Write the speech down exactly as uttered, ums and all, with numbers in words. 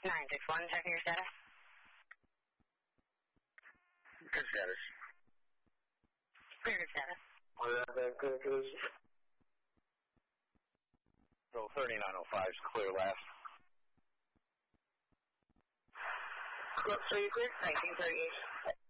nine six one, checking your status. Good status. Clear good status. Good, good. So thirty-nine oh five is clear last. So you clear? nineteen thirty-eight.